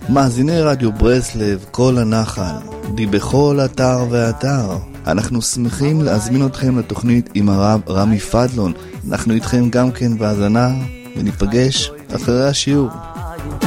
מאזיני רדיו ברסלב, כל הנחל, די בכל אתר ואתר. אנחנו שמחים להזמין אתכם לתוכנית עם הרב רמי פדלון. אנחנו איתכם גם כן בהאזנה, וניפגש אחרי השיעור.